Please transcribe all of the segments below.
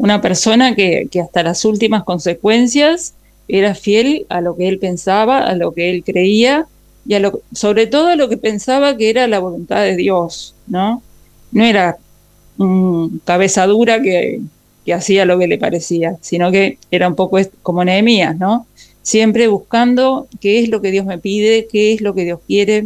una persona que hasta las últimas consecuencias era fiel a lo que él pensaba, a lo que él creía, y sobre todo a lo que pensaba que era la voluntad de Dios, ¿no? No era cabeza dura que hacía lo que le parecía, sino que era un poco como Nehemías, ¿no? Siempre buscando qué es lo que Dios me pide, qué es lo que Dios quiere,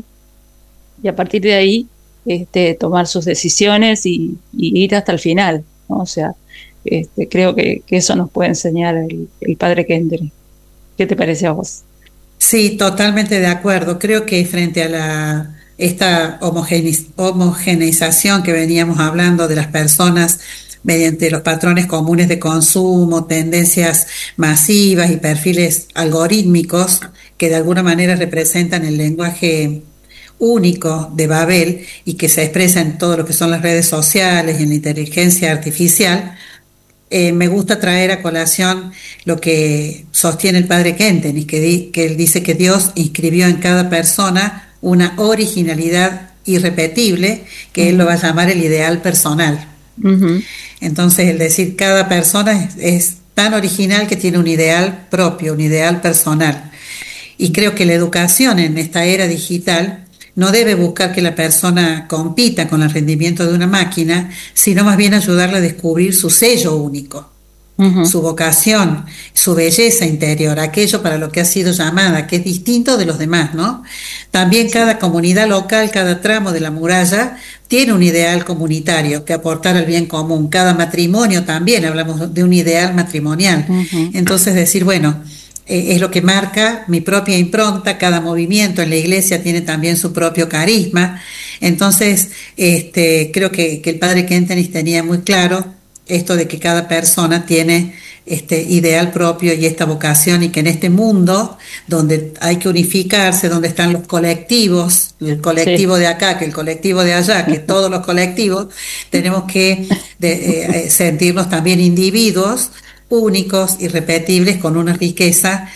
y a partir de ahí tomar sus decisiones y ir hasta el final, ¿no? O sea, creo que eso nos puede enseñar el padre Kendrick. ¿Qué te parece a vos? Sí, totalmente de acuerdo. Creo que frente a esta homogeneización que veníamos hablando de las personas mediante los patrones comunes de consumo, tendencias masivas y perfiles algorítmicos que de alguna manera representan el lenguaje único de Babel y que se expresa en todo lo que son las redes sociales y en la inteligencia artificial, me gusta traer a colación lo que sostiene el padre Kentenich, que él dice que Dios inscribió en cada persona una originalidad irrepetible, que él lo va a llamar el ideal personal. Entonces, el decir cada persona es tan original que tiene un ideal propio, un ideal personal. Y creo que la educación en esta era digital no debe buscar que la persona compita con el rendimiento de una máquina, sino más bien ayudarle a descubrir su sello único, su vocación, su belleza interior, aquello para lo que ha sido llamada, que es distinto de los demás, ¿no? También cada comunidad local, cada tramo de la muralla tiene un ideal comunitario que aportar al bien común. Cada matrimonio también, hablamos de un ideal matrimonial. Entonces decir, bueno, es lo que marca mi propia impronta. Cada movimiento en la iglesia tiene también su propio carisma. Entonces, creo que el padre Kentenich tenía muy claro esto de que cada persona tiene este ideal propio y esta vocación, y que en este mundo donde hay que unificarse, donde están los colectivos, el colectivo de acá, que el colectivo de allá, que todos los colectivos, tenemos que sentirnos también individuos únicos, irrepetibles, con una riqueza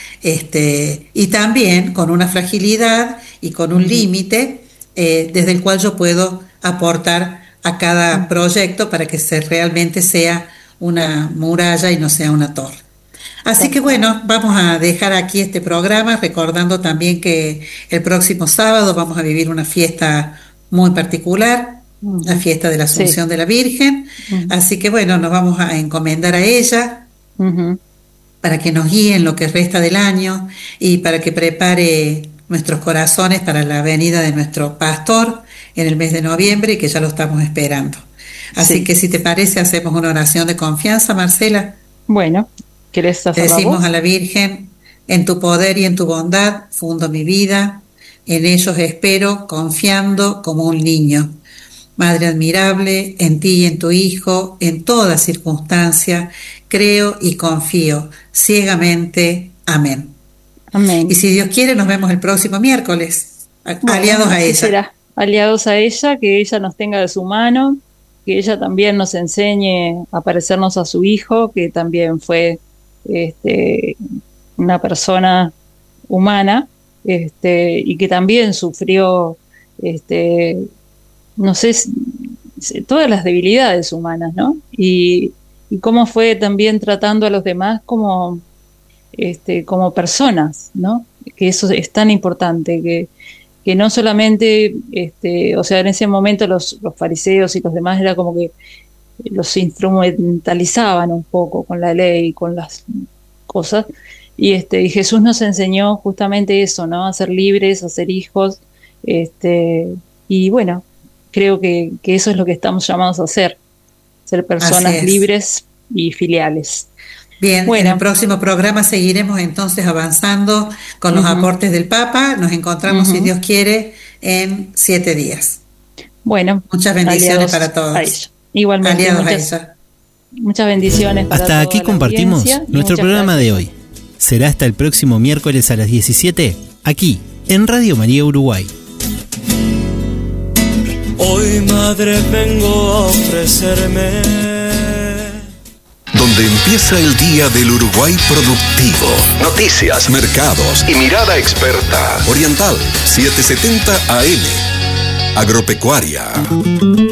y también con una fragilidad y con un límite desde el cual yo puedo aportar a cada proyecto para que realmente sea una muralla y no sea una torre. Así que bueno, vamos a dejar aquí este programa recordando también que el próximo sábado vamos a vivir una fiesta muy particular, la fiesta de la Asunción de la Virgen. Así que bueno, nos vamos a encomendar a ella para que nos guíe en lo que resta del año y para que prepare nuestros corazones para la venida de nuestro pastor en el mes de noviembre, y que ya lo estamos esperando. Así que si te parece, hacemos una oración de confianza, Marcela. Bueno, ¿querés hacerla Decimos vos? a la Virgen: en tu poder y en tu bondad fundo mi vida, en ellos espero, confiando como un niño. Madre admirable, en ti y en tu Hijo, en toda circunstancia, creo y confío ciegamente. Amén. Amén. Y si Dios quiere, nos vemos el próximo miércoles, aliados a ella. Será. Aliados a ella, que ella nos tenga de su mano, que ella también nos enseñe a parecernos a su Hijo, que también fue una persona humana, y que también sufrió, no sé, todas las debilidades humanas, ¿no? Y cómo fue también tratando a los demás como personas, ¿no? Que eso es tan importante, que no solamente, o sea, en ese momento los fariseos y los demás era como que los instrumentalizaban un poco con la ley, con las cosas, y Jesús nos enseñó justamente eso, ¿no? A ser libres, a ser hijos, y bueno, creo que eso es lo que estamos llamados a hacer, ser personas libres y filiales. Bien, bueno, en el próximo programa seguiremos entonces avanzando con los aportes del Papa. Nos encontramos, si Dios quiere, en 7 días. Bueno, muchas bendiciones para todos. Igualmente, muchas bendiciones para Hasta aquí compartimos nuestro programa de hoy. Será hasta el próximo miércoles a las 17, aquí, en Radio María Uruguay. Hoy, Madre, vengo a ofrecerme. Donde empieza el día del Uruguay productivo. Noticias, mercados y mirada experta. Oriental 770 AM. Agropecuaria.